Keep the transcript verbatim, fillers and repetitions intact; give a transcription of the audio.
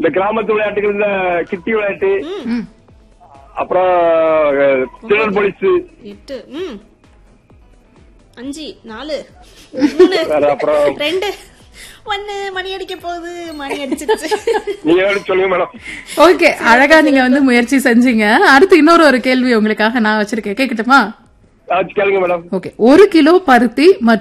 இந்த கிராமத்து விளையாட்டுகள், இந்த கிட்டி விளையாட்டு, ம். அப்புறம் திருடன் போலீஸ், எட்டு. ம். அஞ்சு, நாலு, மூணு, வேற அப்புறம் ரெண்டு, ஒன்னு. மணி அடிக்க போகுது. மணி அடிச்சிருச்சு. நீங்க எப்படி சொல்லுங்க மேடம். ஓகே, அழகா நீங்க வந்து முயற்சி செஞ்சீங்க. அடுத்து இன்னொரு ஒரு கேள்வி உங்களுக்காக நான் வச்சிருக்கேன், கேட்கட்டுமா? கேளுங்க மேடம். ஓகே, ஒரு கிலோ பருத்தி மற்றும்